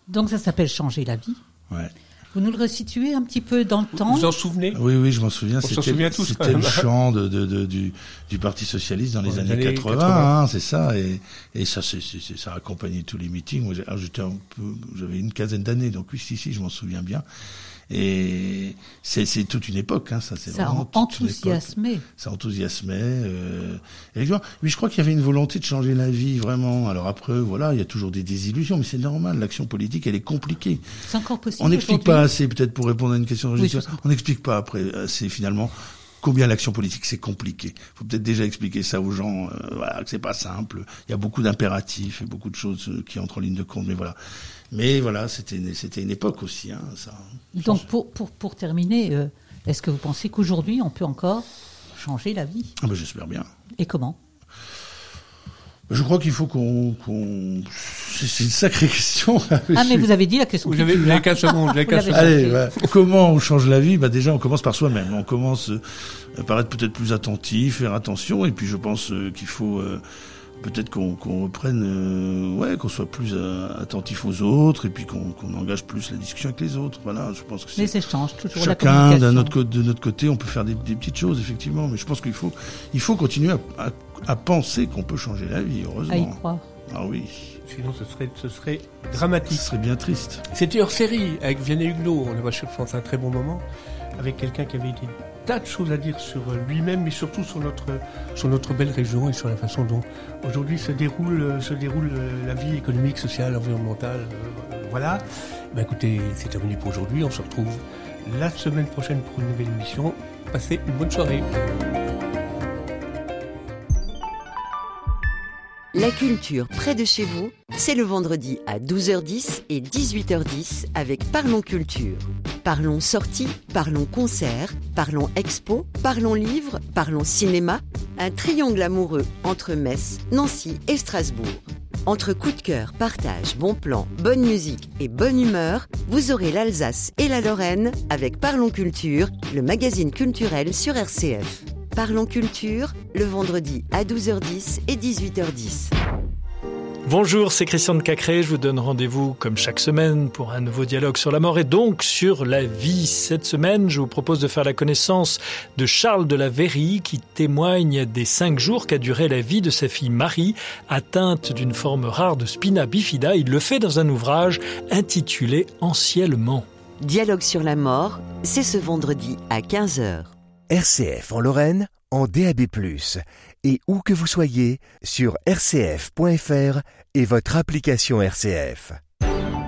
Donc ça s'appelle Changer la vie. Ouais. Vous nous le resituez un petit peu dans le temps? Vous en souvenez? Oui, je m'en souviens. On s'en souvient tous. C'était le chant du Parti socialiste dans les années 80, hein, c'est ça. Et ça, ça a accompagné tous les meetings. Moi, j'avais une quinzaine d'années, donc oui, si, je m'en souviens bien. Et c'est toute une époque, hein, ça. C'est ça vraiment enthousiasmait. Ça enthousiasmait. Mais je crois qu'il y avait une volonté de changer la vie, vraiment. Alors après, voilà, il y a toujours des désillusions, mais c'est normal. L'action politique, elle est compliquée. C'est encore possible. On n'explique pas assez, peut-être pour répondre à une question. Oui, on n'explique pas après. C'est finalement combien l'action politique c'est compliqué. Faut peut-être déjà expliquer ça aux gens. Voilà, que c'est pas simple. Il y a beaucoup d'impératifs et beaucoup de choses qui entrent en ligne de compte. Mais voilà, c'était une époque aussi, hein, ça. Donc pour terminer, est-ce que vous pensez qu'aujourd'hui on peut encore changer la vie? J'espère bien. Et comment? Je crois qu'il faut c'est une sacrée question. Mais vous avez dit la question. Vous avez 15 secondes. Allez, comment on change la vie? Déjà, on commence par soi-même. On commence par être peut-être plus attentif, faire attention. Et puis, je pense qu'il faut peut-être qu'on reprenne, qu'on soit plus attentif aux autres, et puis qu'on engage plus la discussion avec les autres. Voilà, je pense que c'est les échanges, toujours chacun de notre côté, on peut faire des petites choses, effectivement. Mais je pense qu'il faut continuer à penser qu'on peut changer la vie, heureusement. À y croire. Ah oui. Sinon, ce serait dramatique. Ce serait bien triste. C'était hors série avec Vianney Huguenot. On a passé un très bon moment avec quelqu'un qui avait des tas de choses à dire sur lui-même, mais surtout sur notre belle région et sur la façon dont aujourd'hui se déroule la vie économique, sociale, environnementale. Voilà. Écoutez, c'est terminé pour aujourd'hui. On se retrouve la semaine prochaine pour une nouvelle émission. Passez une bonne soirée. La culture près de chez vous, c'est le vendredi à 12h10 et 18h10 avec Parlons Culture. Parlons sorties, parlons concerts, parlons expo, parlons livres, parlons cinéma. Un triangle amoureux entre Metz, Nancy et Strasbourg. Entre coup de cœur, partage, bons plans, bonne musique et bonne humeur, vous aurez l'Alsace et la Lorraine avec Parlons Culture, le magazine culturel sur RCF. Parlons Culture, le vendredi à 12h10 et 18h10. Bonjour, c'est Christian de Cacré. Je vous donne rendez-vous comme chaque semaine pour un nouveau dialogue sur la mort et donc sur la vie. Cette semaine, je vous propose de faire la connaissance de Charles de la Verrie qui témoigne des 5 jours qu'a duré la vie de sa fille Marie, atteinte d'une forme rare de spina bifida. Il le fait dans un ouvrage intitulé Anciennement. Dialogue sur la mort, c'est ce vendredi à 15h. RCF en Lorraine, en DAB+, et où que vous soyez, sur rcf.fr et votre application RCF.